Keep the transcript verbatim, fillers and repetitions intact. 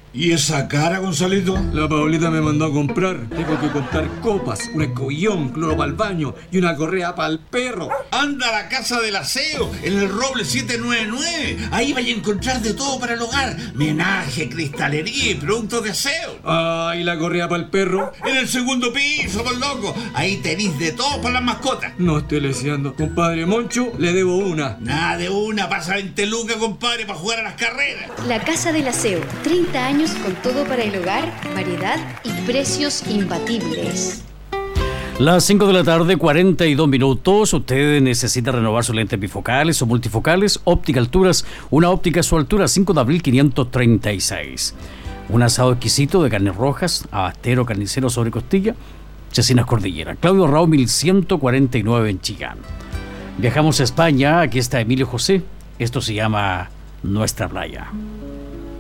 ¿Y esa cara, Gonzalito? La Paulita me mandó a comprar. Tengo que comprar copas, un escobillón, cloro para el baño y una correa para el perro. Anda a la Casa del Aseo, en el Roble siete nueve nueve. Ahí vais a encontrar de todo para el hogar. Menaje, cristalería y productos de aseo. Ah, ¿y la correa para el perro? En el segundo piso, por loco. Ahí tenéis de todo para las mascotas. No estoy leseando. Compadre Moncho, le debo una. Nada de una, pasa veinte lucas, compadre, para jugar a las carreras. La Casa del Aseo, treinta años con todo para el hogar, variedad y precios imbatibles. Las cinco de la tarde, cuarenta y dos minutos. Usted necesita renovar sus lentes bifocales o multifocales. Óptica Alturas, una óptica a su altura, cinco de abril quinientos treinta y seis. Un asado exquisito de carnes rojas, abastero carnicero sobre costilla, Cecinas Cordillera. Claudio Rao mil ciento cuarenta y nueve en Chillán. Viajamos a España, aquí está Emilio José. Esto se llama Nuestra Playa.